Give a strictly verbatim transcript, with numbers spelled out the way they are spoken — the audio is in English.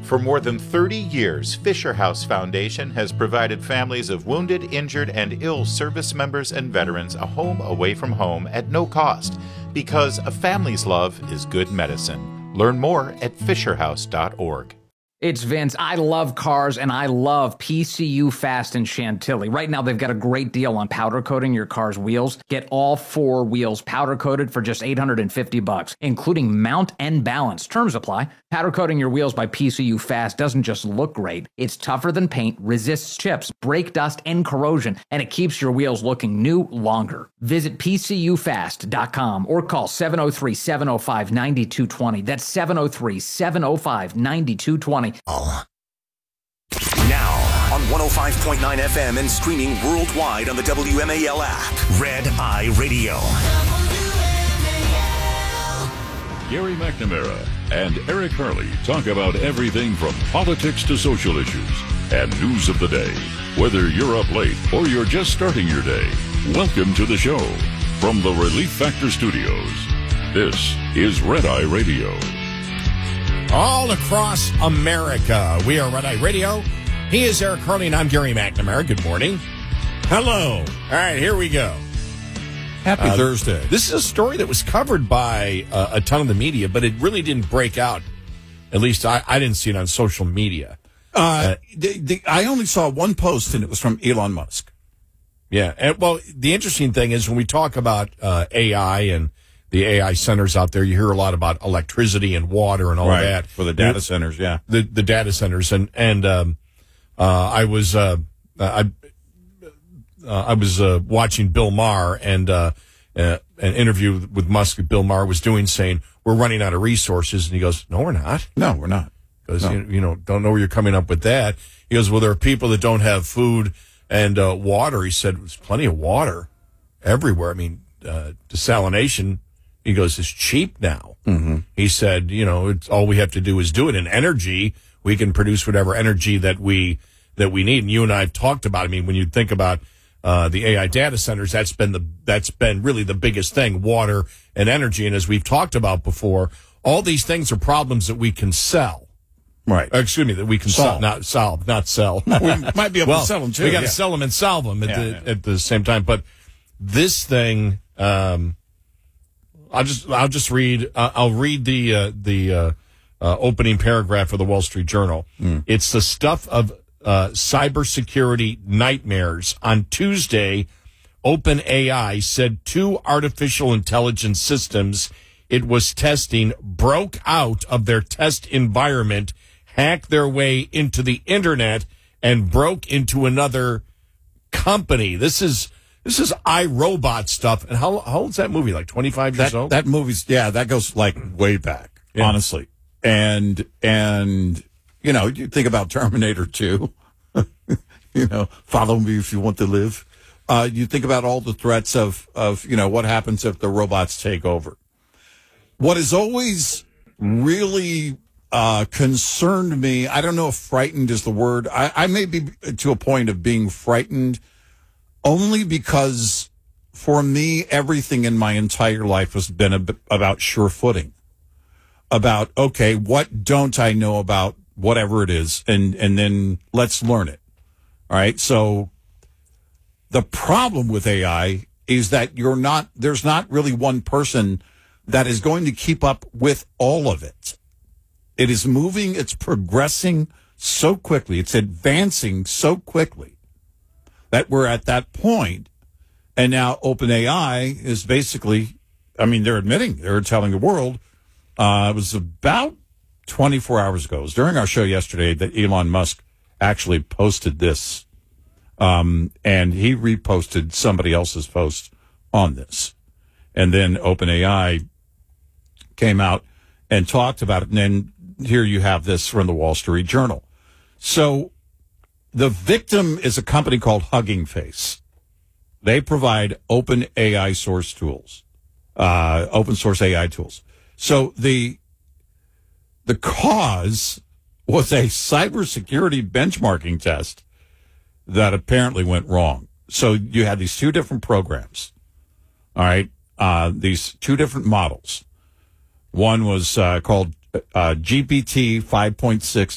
For more than thirty years, Fisher House Foundation has provided families of wounded, injured, and ill service members and veterans a home away from home at no cost, because a family's love is good medicine. Learn more at fisher house dot org. It's Vince. I love cars, and I love P C U Fast in Chantilly. Right now, they've got a great deal on powder coating your car's wheels. Get all four wheels powder coated for just eight hundred fifty bucks, including mount and balance. Terms apply. Powder coating your wheels by P C U Fast doesn't just look great. It's tougher than paint, resists chips, brake dust, and corrosion, and it keeps your wheels looking new longer. Visit P C U fast dot com or call seven oh three, seven oh five, nine two two oh. That's seven oh three, seven oh five, nine two two oh. Now on one oh five point nine F M and streaming worldwide on the W M A L app. Red Eye Radio. Gary McNamara and Eric Harley talk about everything from politics to social issues and news of the day. Whether you're up late or you're just starting your day, welcome to the show. From the Relief Factor Studios, this is Red Eye Radio. All across America, we are Red Eye Radio. He is Eric Harley, and I'm Gary McNamara. Good morning. Hello. All right, here we go. Happy uh, Thursday. This is a story that was covered by uh, a ton of the media, but it really didn't break out. At least I, I didn't see it on social media. Uh, uh, the, the, I only saw one post, and it was from Elon Musk. Yeah. And, well, the interesting thing is when we talk about uh, A I and the A I centers out there, you hear a lot about electricity and water and all right, that. for the data centers, yeah. The the data centers. And, and um, uh, I was uh, I uh, I was uh, watching Bill Maher and uh, uh, an interview with Musk that Bill Maher was doing, saying, we're running out of resources. And he goes, no, we're not. No, we're not. Because, no. you, you know, don't know where you're coming up with that. He goes, well, there are people that don't have food and uh, water. He said, there's plenty of water everywhere. I mean, uh, desalination, he goes, it's cheap now. Mm-hmm. He said, you know, it's all we have to do is do it. In energy, we can produce whatever energy that we that we need. And you and I have talked about, I mean, when you think about uh, the A I data centers, that's been the that's been really the biggest thing, water and energy. And as we've talked about before, all these things are problems that we can sell. Right. Uh, excuse me, that we can solve. sell, not solve, not sell. We might be able well, to sell them, too. We got to yeah. sell them and solve them at, yeah, the, yeah. at the same time. But this thing... Um, I'll just I'll just read uh, I'll read the uh, the uh, uh, opening paragraph of the Wall Street Journal. Mm. It's the stuff of uh, cybersecurity nightmares. On Tuesday, OpenAI said two artificial intelligence systems it was testing broke out of their test environment, hacked their way into the internet, and broke into another company. This is. This is iRobot stuff. And how, how old's that movie? Like twenty-five years that, old? That movie's, yeah, that goes like way back, yeah. honestly. And, and, you know, you think about Terminator two, you know, follow me if you want to live. Uh, you think about all the threats of, of, you know, what happens if the robots take over. What has always really uh, concerned me, I don't know if frightened is the word. I, I may be to a point of being frightened only because, for me, everything in my entire life has been a, about sure footing. About, okay, what don't I know about whatever it is, and, and then let's learn it. All right? So the problem with A I is that you're not, there's not really one person that is going to keep up with all of it. It is moving, it's progressing so quickly, it's advancing so quickly that we're at that point. And now OpenAI is basically, I mean, they're admitting, they're telling the world, uh, it was about twenty-four hours ago. It was during our show yesterday that Elon Musk actually posted this. Um, and he reposted somebody else's post on this. And then OpenAI came out and talked about it. And then here you have this from the Wall Street Journal. So the victim is a company called Hugging Face. They provide open A I source tools, uh, open source A I tools. So the the cause was a cybersecurity benchmarking test that apparently went wrong. So you had these two different programs, all right, uh, these two different models. One was uh, called uh, G P T five point six